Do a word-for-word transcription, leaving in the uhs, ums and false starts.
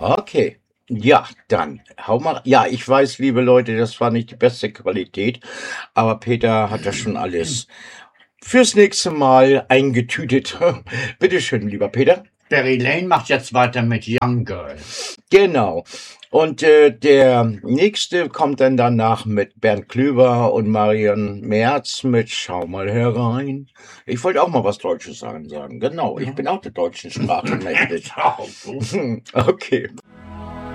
Okay. Ja, dann hau mal. Ja, ich weiß, liebe Leute, das war nicht die beste Qualität, aber Peter hat das schon alles fürs nächste Mal eingetütet. Bitte schön, lieber Peter. Barry Lane macht jetzt weiter mit Young Girl. Genau. Und äh, der nächste kommt dann danach mit Bernd Klüber und Marion Merz mit Schau mal herein. Ich wollte auch mal was Deutsches sagen, sagen. Genau, ich bin auch der deutschen Sprache mächtig. Okay.